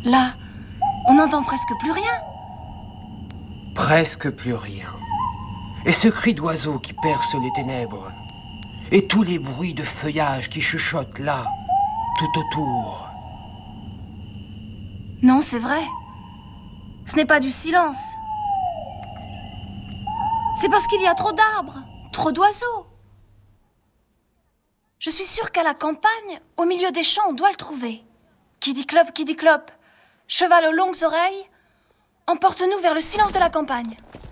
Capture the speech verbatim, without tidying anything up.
Là, on n'entend presque plus rien. Presque plus rien. Et ce cri d'oiseau qui perce les ténèbres. Et tous les bruits de feuillage qui chuchotent là, tout autour. Non, c'est vrai. Ce n'est pas du silence. C'est parce qu'il y a trop d'arbres, trop d'oiseaux. Je suis sûre qu'à la campagne, au milieu des champs, on doit le trouver. Qui dit clope, qui dit clope, cheval aux longues oreilles, emporte-nous vers le silence de la campagne.